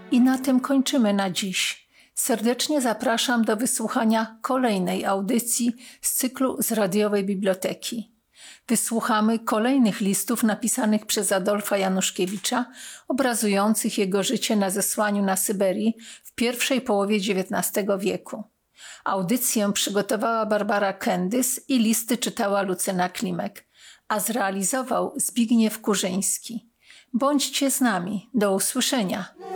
I na tym kończymy na dziś. Serdecznie zapraszam do wysłuchania kolejnej audycji z cyklu z radiowej biblioteki. Wysłuchamy kolejnych listów napisanych przez Adolfa Januszkiewicza, obrazujących jego życie na zesłaniu na Syberii w pierwszej połowie XIX wieku. Audycję przygotowała Barbara Kendys i listy czytała Lucyna Klimek, a zrealizował Zbigniew Kurzyński. Bądźcie z nami. Do usłyszenia.